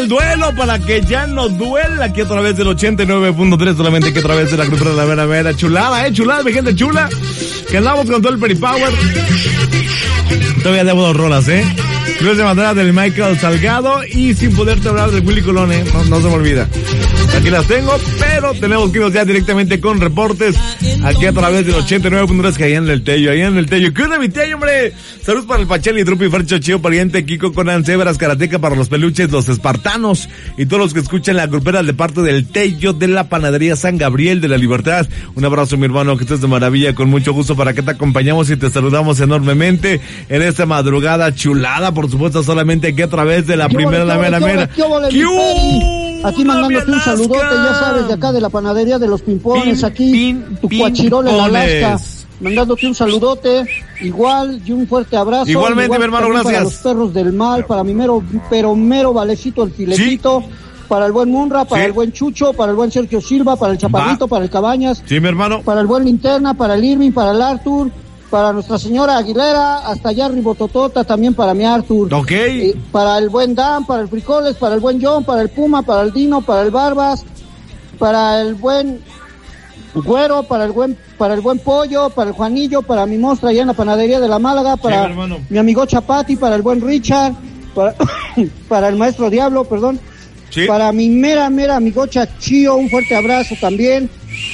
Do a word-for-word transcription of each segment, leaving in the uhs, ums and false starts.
el duelo para que ya no duela, aquí a través del ochenta y nueve punto tres, solamente aquí a través de la Cruz de la Mera Mera. Chulada, eh, chulada, mi gente chula. Que andamos con todo el Peripower. Todavía debo dos rolas, eh. Cruz de Madera del Michael Salgado y Sin Poderte Hablar de Willy Colón, eh. No, no se me olvida. Aquí las tengo, pero tenemos que irnos ya directamente con reportes aquí a través del ochenta y nueve punto tres, que allá en el Tello, allá en el Tello. ¿Qué onda, mi Tello, hombre? Saludos para el Pacheli, Trupi, Fercho, Chío, Pariente, Kiko, Conan, Cebras, Karateca, para los peluches, los espartanos y todos los que escuchan la grupera de parte del Tello de la Panadería San Gabriel de la Libertad. Un abrazo, mi hermano, que estés de maravilla, con mucho gusto para que te acompañamos y te saludamos enormemente en esta madrugada chulada, por supuesto, solamente aquí a través de la primera, la mera mera. Aquí mandándote un saludote, ya sabes, de acá de la Panadería de los Pimpones, pin, aquí, pin, tu pin, Cuachirola en Alaska, mandándote un saludote, igual, y un fuerte abrazo. Igualmente, igual, mi hermano, gracias. Para los perros del mal, para mi mero, pero mero valecito, el filetito, sí. Para el buen Munra, para sí. El buen Chucho, para el buen Sergio Silva, para el Chaparrito, Va. Para el Cabañas. Sí, mi hermano. Para el buen Linterna, para el Irving, para el Arthur. Para Nuestra Señora Aguilera, hasta allá Ribototota, también para mi Arthur. Ok. Eh, para el buen Dan, para el Frijoles, para el buen John, para el Puma, para el Dino, para el Barbas, para el buen Güero, para el buen, para el buen Pollo, para el Juanillo, para mi Mostra allá en la Panadería de la Málaga, para sí, mi, mi amigo Chapati, para el buen Richard, para, para el Maestro Diablo, perdón. Sí. Para mi mera, mera amigocha Chío, un fuerte abrazo también.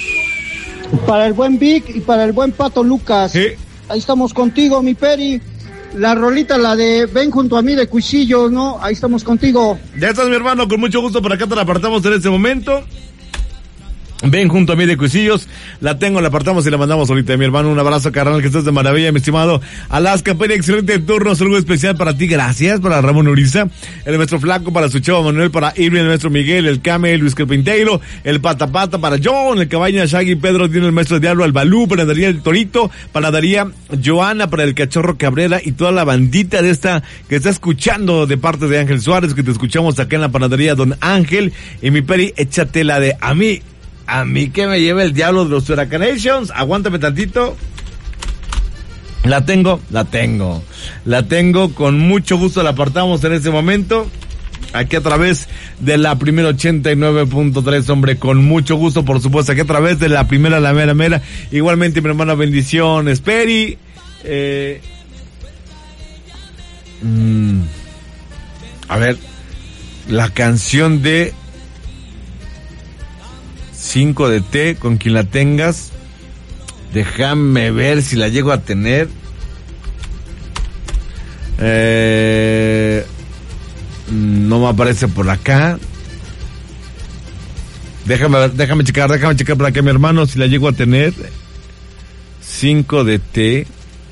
Para el buen Vic y para el buen Pato Lucas. Sí. Ahí estamos contigo, mi Peri. La rolita, la de Ven junto a mí de Cuisillos, ¿no? Ahí estamos contigo. Ya estás, mi hermano, con mucho gusto. Por acá te la apartamos en este momento. Ven junto a mí de Cuisillos, la tengo, la apartamos y la mandamos ahorita, mi hermano. Un abrazo, carnal, que estés de maravilla, mi estimado Alaska. Peri, excelente turno, saludo especial para ti, gracias, para Ramón Uriza, el nuestro Flaco, para su chavo Manuel, para Irving, el nuestro Miguel, el Came, el Luis Carpinteiro, el Patapata, para John, el Cabaña, Shaggy, Pedro, tiene el Maestro Diablo, el Balú, para Daría el Torito, para Daría Joana, para el Cachorro Cabrera y toda la bandita de esta que está escuchando de parte de Ángel Suárez, que te escuchamos acá en la panadería Don Ángel. Y mi Peri, échate la de a mí. A mí que me lleve el diablo de los Huracanations. Aguántame tantito. La tengo, la tengo. La tengo, con mucho gusto la apartamos en este momento. Aquí a través de la primera ochenta y nueve punto tres, hombre, con mucho gusto, por supuesto, aquí a través de la primera, la mera mera. Igualmente, mi hermana, bendiciones, Peri. Eh, mmm, a ver, la canción de cinco de té, con quien la tengas, déjame ver si la llego a tener. Eh, no me aparece por acá. Déjame, déjame checar, déjame checar para que mi hermano, si la llego a tener. cinco de té.